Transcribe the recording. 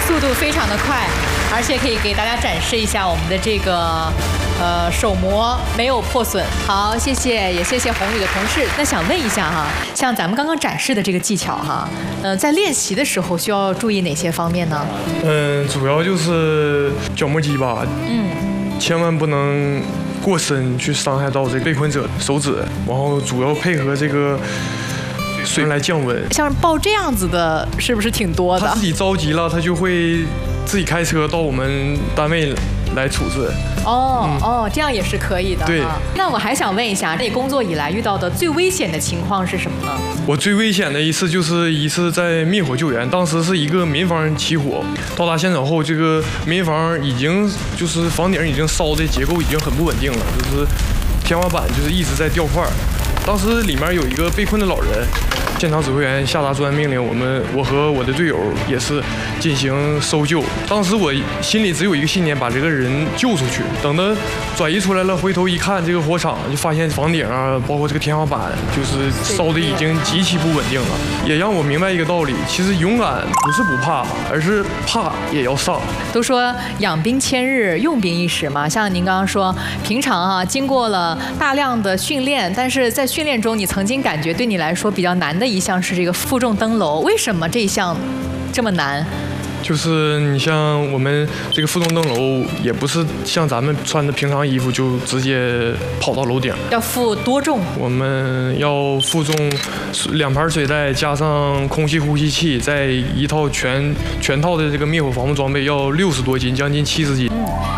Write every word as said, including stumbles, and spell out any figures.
速度非常的快，而且可以给大家展示一下我们的这个呃手模没有破损。好，谢谢，也谢谢宏宇的同事。那想问一下哈，像咱们刚刚展示的这个技巧哈，呃，在练习的时候需要注意哪些方面呢？ 嗯，主要就是角磨机吧，嗯，千万不能过深去伤害到这个被困者手指，然后主要配合这个水来降温。 像抱这样子的，是不是挺多的？ 他自己着急了，他就会自己开车到我们单位来处置。 哦、嗯、哦，这样也是可以的。 对。 那我还想问一下，你工作以来遇到的最危险的情况是什么呢？ 我最危险的一次就是一次在灭火救援，当时是一个民房起火，到达现场后，这个民房已经就是房顶已经烧的结构已经很不稳定了，就是天花板就是一直在掉块。当时里面有一个被困的老人，现场指挥员下达专案命令，我们我和我的队友也是进行搜救。当时我心里只有一个信念，把这个人救出去。等到转移出来了，回头一看，这个火场就发现房顶啊，包括这个天花板，就是烧的已经极其不稳定了。也让我明白一个道理，其实勇敢不是不怕，而是怕也要上。 都说养兵千日，用兵一时嘛。像您刚刚说，平常啊，经过了大量的训练，但是在训练中，你曾经感觉对你来说比较难的一项是这个负重登楼，为什么这一项这么难？ 就是你像我们这个负重登楼，也不是像咱们穿的平常衣服就直接跑到楼顶， 要负多重？ 我们要负重两盘水袋加上空气呼吸器，再一套全全套的这个灭火防护装备，要六十多斤，将近七十斤。